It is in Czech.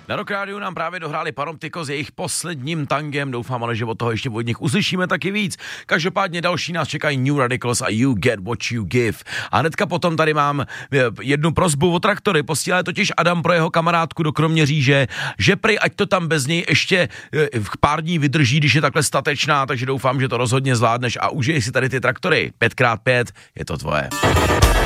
Na Rock Rádiu nám právě dohráli Panoptiko s jejich posledním tangem, doufám ale, že od toho ještě od nich uslyšíme taky víc. Každopádně další nás čekají New Radicals a You Get What You Give. A hnedka potom tady mám jednu prosbu o traktory, posílá totiž Adam pro jeho kamarádku do Kroměříže, že prý ať to tam bez něj ještě pár dní vydrží, když je takhle statečná, takže doufám, že to rozhodně zvládneš a užij si tady ty traktory. 5x5 je to tvoje.